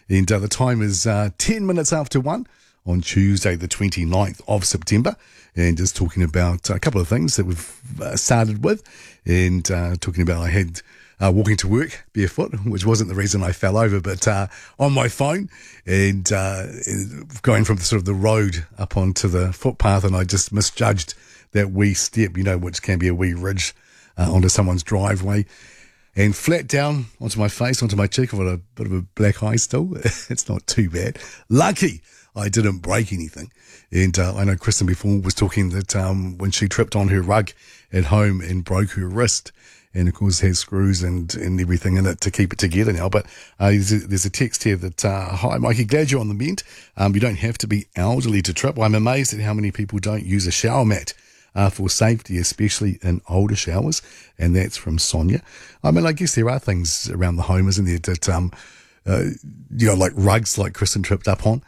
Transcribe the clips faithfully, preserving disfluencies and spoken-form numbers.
And uh, the time is uh, ten minutes after one on Tuesday, the twenty-ninth of September. And just talking about a couple of things that we've uh, started with. And uh, talking about I had uh, walking to work barefoot, which wasn't the reason I fell over, but uh, on my phone. And uh, going from the, sort of the road up onto the footpath, and I just misjudged that wee step, you know, which can be a wee ridge uh, onto someone's driveway. And flat down onto my face, onto my cheek. I've got a bit of a black eye still. It's not too bad. Lucky I didn't break anything. And uh, I know Kristen before was talking that um, when she tripped on her rug at home and broke her wrist, and of course has screws and, and everything in it to keep it together now. But uh, there's, a, there's a text here that, uh, hi Mikey, glad you're on the mend. Um, you don't have to be elderly to trip. I'm amazed at how many people don't use a shower mat. Uh, for safety, especially in older showers, and that's from Sonia. I mean, I guess there are things around the home, isn't there, that, um, uh, you know, like rugs like Kristen tripped up on,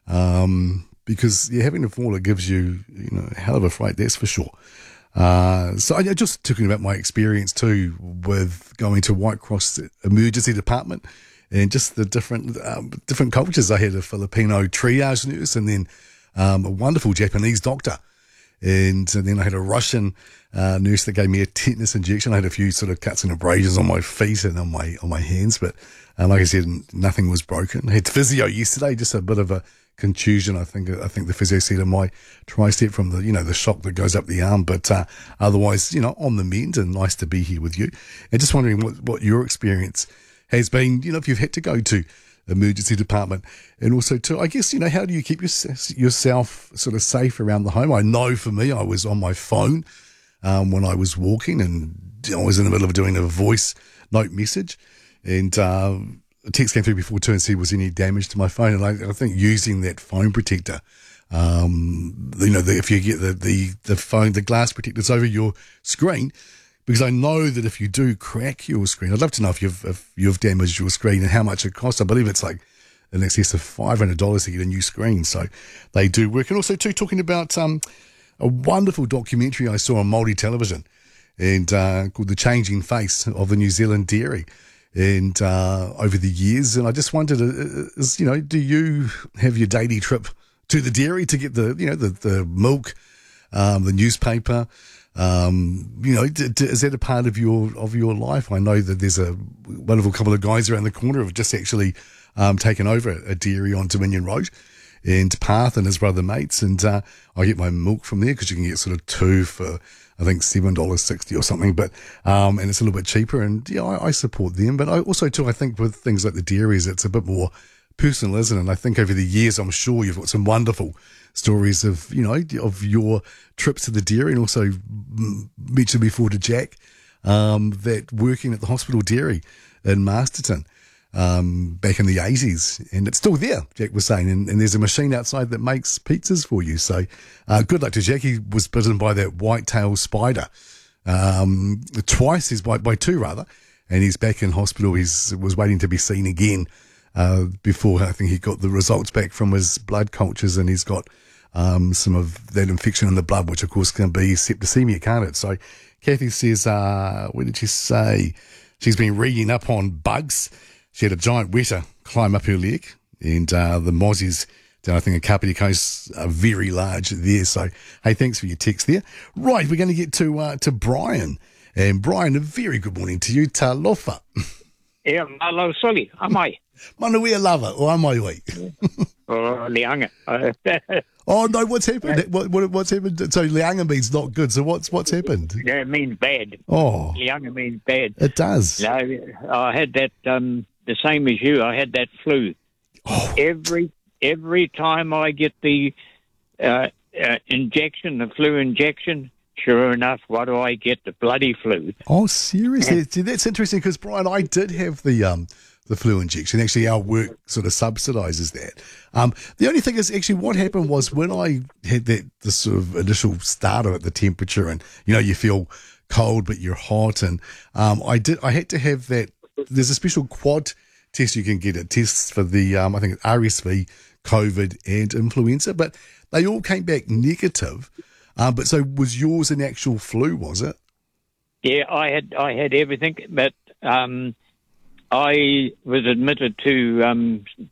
um, because yeah, having to fall, it gives you, you know, a hell of a fright, that's for sure. Uh, so I just talking about my experience too with going to White Cross Emergency Department and just the different, um, different cultures. I had a Filipino triage nurse and then um, a wonderful Japanese doctor. And then I had a Russian uh, nurse that gave me a tetanus injection. I had a few sort of cuts and abrasions on my feet and on my on my hands, but uh, like I said, nothing was broken. I had physio yesterday, just a bit of a contusion. I think I think the physio said in my tricep from the you know the shock that goes up the arm, but uh, otherwise, you know, on the mend, and nice to be here with you. And just wondering what what your experience has been. You know, if you've had to go to emergency department, and also too, I guess, you know, how do you keep your, yourself sort of safe around the home? I know for me, I was on my phone um, when I was walking, and I was in the middle of doing a voice note message, and uh, a text came through before too and said, was any damage to my phone? And I, I think using that phone protector, um, you know, the, if you get the, the, the phone, the glass protectors over your screen, because I know that if you do crack your screen, I'd love to know if you've if you've damaged your screen and how much it costs. I believe it's like in excess of five hundred dollars to get a new screen. So they do work. And also, too, talking about um, a wonderful documentary I saw on Māori television and uh, called The Changing Face of the New Zealand Dairy. And uh, over the years, and I just wondered, uh, is, you know, do you have your daily trip to the dairy to get the, you know, the, the milk, um, the newspaper? Um, you know, d- d- is that a part of your of your life? I know that there's a wonderful couple of guys around the corner who have just actually um, taken over a dairy on Dominion Road, and Path and his brother mates, and uh, I get my milk from there because you can get sort of two for I think seven dollars sixty or something, but um, and it's a little bit cheaper, and yeah, I, I support them. But I also too, I think with things like the dairies, it's a bit more personal, isn't it? And I think over the years, I'm sure you've got some wonderful stories of, you know, of your trips to the dairy, and also mentioned before to Jack um, that working at the hospital dairy in Masterton um, back in the eighties, and it's still there, Jack was saying, and, and there's a machine outside that makes pizzas for you. So uh, good luck to Jack. He was bitten by that white-tailed spider um, twice, he's by, by two rather, and he's back in hospital. He's was waiting to be seen again uh, before I think he got the results back from his blood cultures, and he's got Um, some of that infection in the blood, which of course can be septicemia, can't it? So Kathy says, uh, what did she say? She's been reading up on bugs. She had a giant weta climb up her leg, and uh, the mozzies down, I think, in Kapiti Coast are very large there. So, hey, thanks for your text there. Right, we're going to get to uh, to Brian. And Brian, a very good morning to you. Talofa. Yeah, malo soli, amai. Manuia lava, o amai wai. Oh, leanga. Oh no! What's happened? What, what what's happened? So leanga means not good. So what's what's happened? Yeah, it means bad. Oh, Leanga means bad. It does. No, I had that um, the same as you. I had that flu. Oh. Every every time I get the uh, uh, injection, the flu injection, sure enough, what do I get? The bloody flu. Oh, seriously? See, that's interesting because Brian, I did have the um. the flu injection. Actually, our work sort of subsidises that. Um, the only thing is, actually, what happened was when I had that the sort of initial start of it, the temperature, and you know, you feel cold but you're hot, and um, I did. I had to have that. There's a special quad test you can get. It tests for the um, I think it's R S V, COVID, and influenza, but they all came back negative. Um, but so was yours an actual flu? Was it? Yeah, I had I had everything, but um, I was admitted to um,